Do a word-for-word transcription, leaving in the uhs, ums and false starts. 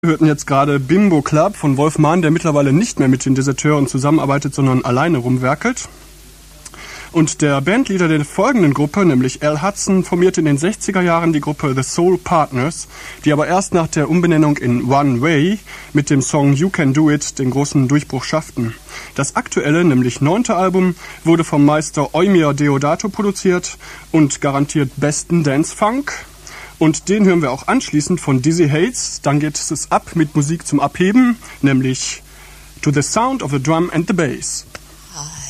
Wir hörten jetzt gerade Bimbo Club von Wolf Mahn, der mittlerweile nicht mehr mit den Deserteuren zusammenarbeitet, sondern alleine rumwerkelt. Und der Bandleader der folgenden Gruppe, nämlich Al Hudson, formierte in den sechziger Jahren die Gruppe The Soul Partners, die aber erst nach der Umbenennung in One Way mit dem Song You Can Do It den großen Durchbruch schafften. Das aktuelle, nämlich neunte Album, wurde vom Meister Eumir Deodato produziert und garantiert besten Dance-Funk. Und den hören wir auch anschließend von Dizzy Hates. Dann geht es ab mit Musik zum Abheben, nämlich To the Sound of the Drum and the Bass.